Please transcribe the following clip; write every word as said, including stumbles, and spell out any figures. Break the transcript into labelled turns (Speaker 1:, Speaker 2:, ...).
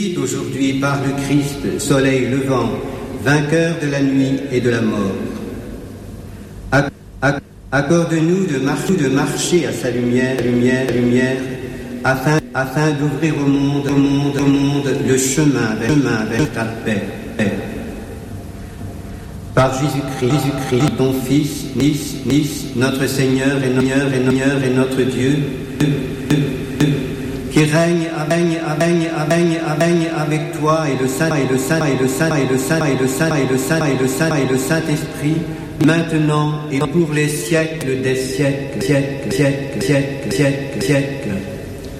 Speaker 1: Aujourd'hui par le Christ, soleil levant, vainqueur de la nuit et de la mort. Accorde-nous de, mar de marcher à sa lumière, lumière, lumière, afin, afin d'ouvrir au monde, au monde, au monde, le chemin vers, chemin vers ta paix. paix. Par Jésus-Christ, Jésus-Christ, ton Fils, Fils, Fils, notre Seigneur et Seigneur et Seigneur et notre Dieu, qui règne, règne, règne, règne, règne avec toi et le Saint et le Saint et le Saint et le Saint et le Saint et le Saint et le Saint et le Saint-Esprit, maintenant et pour les siècles des siècles, siècles, siècles, siècles, siècles, siècles.